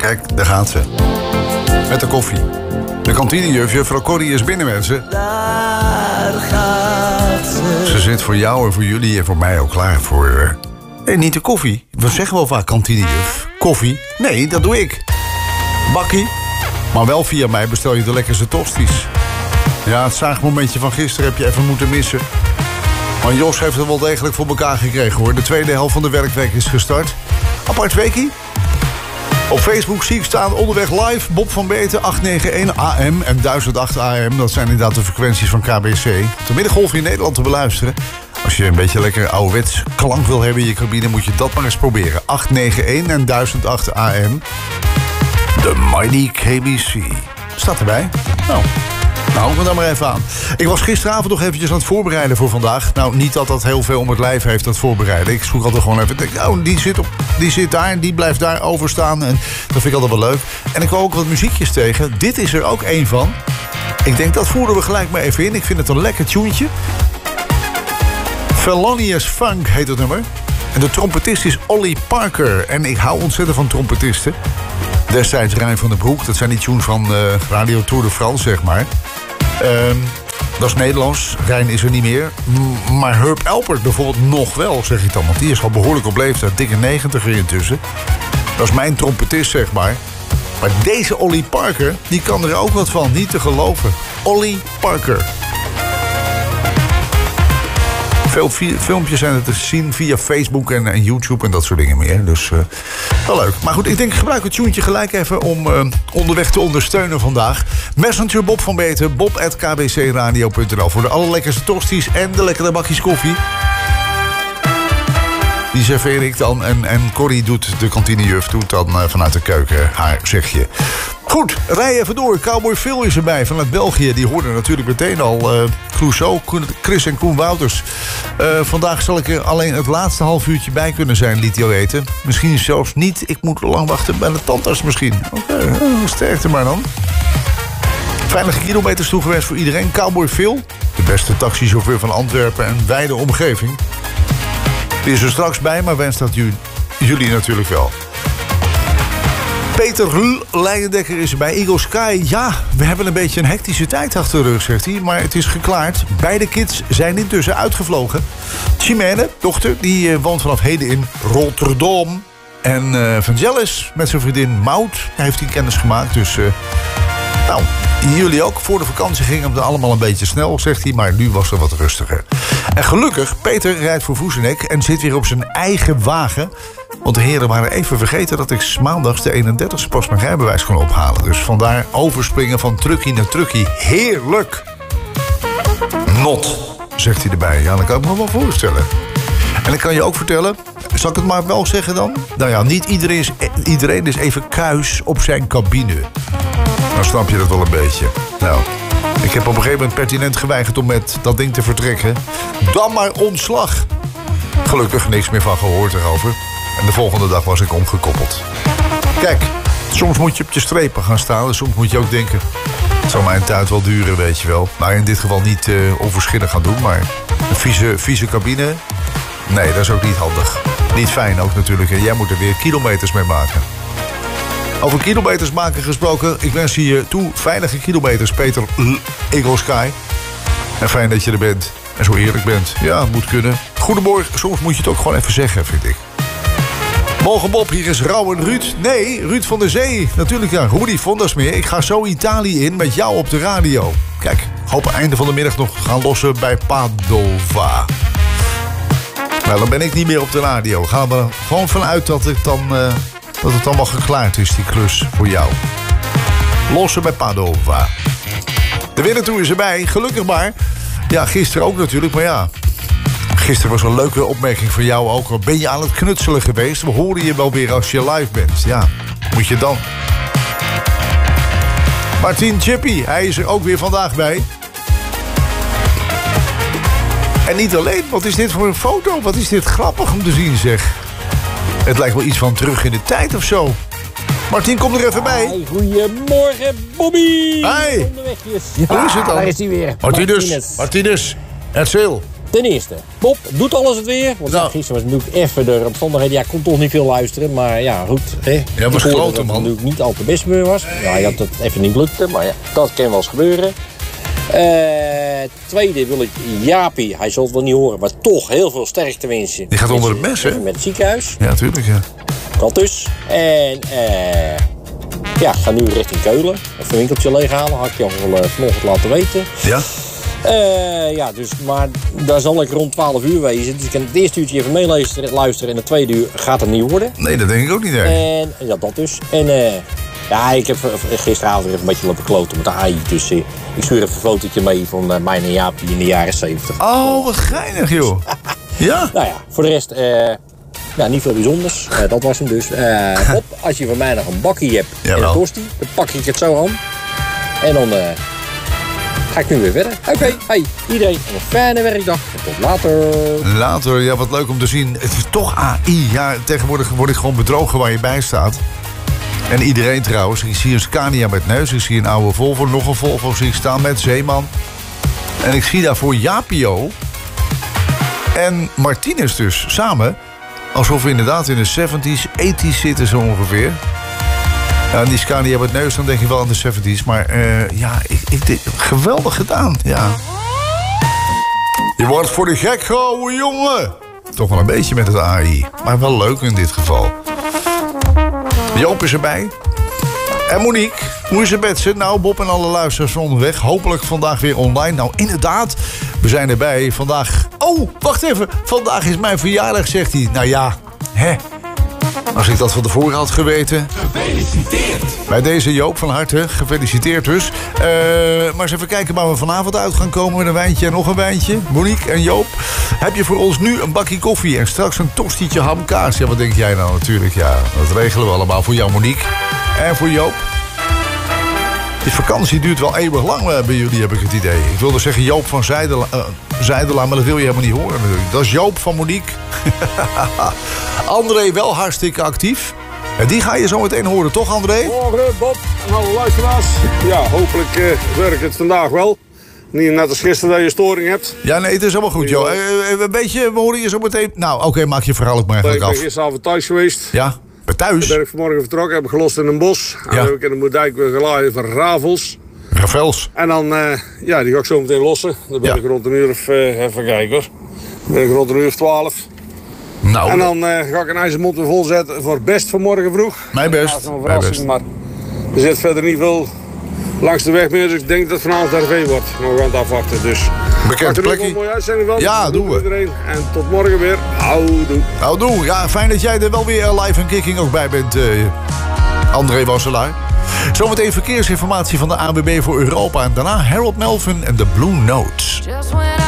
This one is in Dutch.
Kijk, daar gaat ze. Met de koffie. De kantinejuf, juffrouw Corrie, is binnen, mensen. Daar gaat ze. Ze zit voor jou en voor jullie en voor mij ook klaar voor... Nee, niet de koffie. We zeggen wel vaak kantinejuf. Koffie? Nee, dat doe ik. Bakkie? Maar wel via mij bestel je de lekkerste tosties. Ja, het zaagmomentje van gisteren heb je even moeten missen. Maar Jos heeft het wel degelijk voor elkaar gekregen, hoor. De tweede helft van de werkweek is gestart. Apart weekie. Op Facebook zie ik staan onderweg live. Bob van Beten, 891 AM en 1008 AM. Dat zijn inderdaad de frequenties van KBC. De middengolf in Nederland te beluisteren. Als je een beetje lekker ouderwets klank wil hebben in je cabine, moet je dat maar eens proberen. 891 en 1008 AM. De Mighty KBC. Staat erbij. Nou, hou me dan maar even aan. Ik was gisteravond nog eventjes aan het voorbereiden voor vandaag. Nou, niet dat dat heel veel om het lijf heeft, dat voorbereiden. Ik zoek altijd gewoon even... Nou, die zit daar, die blijft daar overstaan. En dat vind ik altijd wel leuk. En ik kwam ook wat muziekjes tegen. Dit is er ook één van. Ik denk, dat voeren we gelijk maar even in. Ik vind het een lekker tuentje. Felonious Funk heet het nummer. En de trompetist is Ollie Parker. En ik hou ontzettend van trompetisten. Destijds Rijn van den Broek. Dat zijn die tunes van Radio Tour de France, zeg maar. Dat is Nederlands. Rijn is er niet meer. Maar Herb Alpert bijvoorbeeld nog wel, zeg ik dan. Want die is al behoorlijk op leeftijd. Dikke 90 intussen. Dat is mijn trompetist, zeg maar. Maar deze Ollie Parker, die kan er ook wat van. Niet te geloven. Ollie Parker. Veel filmpjes zijn er te zien via Facebook en YouTube en dat soort dingen meer. Dus wel leuk. Maar goed, ik denk, gebruik het tuentje gelijk even om onderweg te ondersteunen vandaag. Messenger Bob van Beten, bob@kbcradio.nl voor de allerlekkerste tosties en de lekkere bakjes koffie. Die serveer ik dan en Corrie doet, de kantinejuf, doet dan vanuit de keuken haar zegje. Goed, rij even door. Cowboy Phil is erbij vanuit België. Die hoorden natuurlijk meteen al Clouseau, Chris en Koen Wouters. Vandaag zal ik er alleen het laatste half uurtje bij kunnen zijn, liet hij weten. Misschien zelfs niet. Ik moet lang wachten bij de tandarts misschien. Oké, sterkte maar dan. Veilige kilometers toegewenst voor iedereen. Cowboy Phil, de beste taxichauffeur van Antwerpen en wijde omgeving. Die is er straks bij, maar wens dat jullie natuurlijk wel. Peter Leijendekker is er bij. Eagle Sky. Ja, we hebben een beetje een hectische tijd achter de rug, zegt hij. Maar het is geklaard. Beide kids zijn intussen uitgevlogen. Chimène, dochter, die woont vanaf heden in Rotterdam. En Vangelis met zijn vriendin Maud heeft hij kennis gemaakt. Dus, nou, jullie ook. Voor de vakantie ging het allemaal een beetje snel, zegt hij. Maar nu was het wat rustiger. En gelukkig, Peter rijdt voor Voezenek en zit weer op zijn eigen wagen. Want de heren waren even vergeten dat ik maandags de 31ste pas mijn rijbewijs kon ophalen. Dus vandaar overspringen van truckie naar truckie. Heerlijk! Not, zegt hij erbij. Ja, dat kan ik me wel voorstellen. En ik kan je ook vertellen, zal ik het maar wel zeggen dan? Nou ja, niet iedereen is even kuis op zijn cabine. Dan snap je dat wel een beetje. Nou, ik heb op een gegeven moment pertinent geweigerd om met dat ding te vertrekken. Dan maar ontslag. Gelukkig niks meer van gehoord erover. En de volgende dag was ik omgekoppeld. Kijk, soms moet je op je strepen gaan staan. En soms moet je ook denken, het zal mijn tijd wel duren, weet je wel. Maar in dit geval niet onverschillig gaan doen. Maar een vieze cabine, nee, dat is ook niet handig. Niet fijn ook natuurlijk. En jij moet er weer kilometers mee maken. Over kilometers maken gesproken. Ik wens je toe veilige kilometers, Peter Eagle Sky. En fijn dat je er bent. En zo eerlijk bent. Ja, het moet kunnen. Goedemorgen. Soms moet je het ook gewoon even zeggen, vind ik. Morgen Bob, hier is Rauw en Ruud. Nee, Ruud van der Zee. Natuurlijk, ja, Rudy Vondersmeer. Ik ga zo Italië in met jou op de radio. Kijk, hoop einde van de middag nog gaan lossen bij Padova. Nou, dan ben ik niet meer op de radio. Gaan we er gewoon vanuit dat het dan wel geklaard is, die klus voor jou. Lossen bij Padova. De winnaar is erbij, gelukkig maar. Ja, gisteren ook natuurlijk, maar ja. Gisteren was een leuke opmerking van jou ook. Ben je aan het knutselen geweest? We horen je wel weer als je live bent. Ja, moet je dan. Martin Chippy, hij is er ook weer vandaag bij. En niet alleen, wat is dit voor een foto? Wat is dit grappig om te zien, zeg. Het lijkt wel iets van terug in de tijd of zo. Martin, kom er even bij. Hi, goedemorgen, Bobby. Hi. Onderwegjes. Ja, hoe is het dan? Daar is hij weer. Martinus, Erzähl. Ten eerste, Bob doet alles het weer. Want Nou. gisteren was natuurlijk even de omstandigheden. Ja, kon toch niet veel luisteren. Maar ja, goed. Hè. Ja, was Ik hoorde grote, dat het man. natuurlijk niet al te best gebeuren was. Ja, dat het even niet lukte. Maar ja, dat kan wel eens gebeuren. Tweede wil ik Jaapie, hij zal het wel niet horen, maar toch heel veel sterkte wensen. Die gaat onder het mes, hè? Met het ziekenhuis. Ja, natuurlijk, ja. Dat dus. En ja, ga nu richting Keulen. Even een winkeltje leeghalen. Had ik je al vanochtend laten weten. Ja? Ja, dus, maar daar zal ik rond 12 uur wezen. Dus ik kan het eerste uurtje even meeluisteren. En het tweede uur gaat het niet worden. Nee, dat denk ik ook niet, hè. En ja, dat dus. En ja, ik heb gisteravond even een beetje lopen kloten met de AI. Dus ik stuur even een fotootje mee van mij en Jaapie in de jaren 70. Oh, wat geinig, joh. Ja? Nou ja, voor de rest ja, niet veel bijzonders. Dat was hem dus. Bob, als je van mij nog een bakkie hebt en Jawel. een tosti, dan pak ik het zo aan. En dan ga ik nu weer verder. Oké, hey, iedereen een fijne werkdag. En tot later. Later, ja, wat leuk om te zien. Het is toch AI. Ja, tegenwoordig word ik gewoon bedrogen waar je bij staat. En iedereen trouwens. Ik zie een Scania met neus. Ik zie een oude Volvo, nog een Volvo zie ik staan met Zeeman. En ik zie daarvoor Japio en Martinez dus samen. Alsof we inderdaad in de 70s, 80s zitten zo ongeveer. Ja, en die Scania met neus, dan denk je wel aan de 70s. Maar ja, geweldig gedaan, ja. Je wordt voor de gek gehouden, jongen. Toch wel een beetje met het AI. Maar wel leuk in dit geval. Joop is erbij. En Monique, hoe is het met ze? Nou, Bob en alle luisteraars zijn onderweg. Hopelijk vandaag weer online. Nou, inderdaad, we zijn erbij. Vandaag... Oh, wacht even. Vandaag is mijn verjaardag, zegt hij. Nou ja, hè. Als ik dat van tevoren had geweten. Gefeliciteerd. Bij deze Joop van harte, gefeliciteerd dus. Maar eens even kijken waar we vanavond uit gaan komen met een wijntje en nog een wijntje. Monique en Joop, heb je voor ons nu een bakje koffie en straks een tostietje hamkaas? Ja, wat denk jij nou natuurlijk? Ja, dat regelen we allemaal voor jou, Monique. En voor Joop. Die vakantie duurt wel eeuwig lang bij jullie, heb ik het idee. Ik wilde zeggen Joop van Zijdelaar, maar dat wil je helemaal niet horen natuurlijk. Dat is Joop van Monique. André wel hartstikke actief. En die ga je zo meteen horen, toch André? Morgen Bob en alle luisteraars. Ja, hopelijk werkt het vandaag wel. Niet net als gisteren dat je storing hebt. Ja, nee, het is helemaal goed, joh. Een beetje, we horen je zo meteen... Nou, oké, maak je verhaal ook maar Ik eigenlijk ben af. gisteravond thuis geweest. Ja, bij thuis. Ben ik vanmorgen vertrokken, heb ik gelost in een bos. En Ja. dan heb ik in de moerdijk weer gelaaid van ravels. Ravels. En dan, ja, die ga ik zo meteen lossen. Dan ben Ja. ik rond een uur of, even kijken hoor. Dan ben ik rond een uur of 12. Nou, En dan ga ik een ijzermond weer vol zetten voor best vanmorgen vroeg. mijn Ja, best. dat is nog een Mijn verrassing, best. maar er zit verder niet veel langs de weg meer. Dus ik denk dat het vanavond RV wordt. Maar we gaan het afwachten. Dus Bekend er plekje. een mooie uitzending van. Ja, doen we. Iedereen. En tot morgen weer. Houdoe. Nou, doe. Ja, fijn dat jij er wel weer live en kicking ook bij bent, André Wasselaar. Zometeen verkeersinformatie van de ANWB voor Europa. En daarna Harold Melvin en de Blue Notes.